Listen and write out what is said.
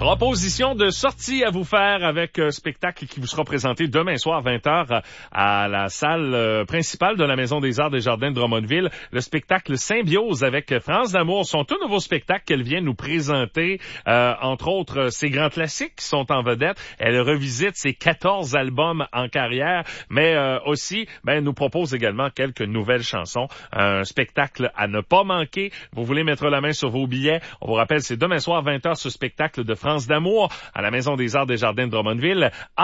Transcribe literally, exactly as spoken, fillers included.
Proposition de sortie à vous faire avec un spectacle qui vous sera présenté demain soir vingt heures à la salle principale de la Maison des Arts des Jardins de Drummondville. Le spectacle Symbiose avec France d'Amour, son tout nouveau spectacle qu'elle vient nous présenter, euh, entre autres ses grands classiques qui sont en vedette. Elle revisite ses quatorze albums en carrière, mais euh, aussi ben, nous propose également quelques nouvelles chansons. Un spectacle à ne pas manquer. Vous voulez mettre la main sur vos billets? On vous rappelle, c'est demain soir vingt heures ce spectacle de France d'Amour à la Maison des Arts des Jardins de Drummondville.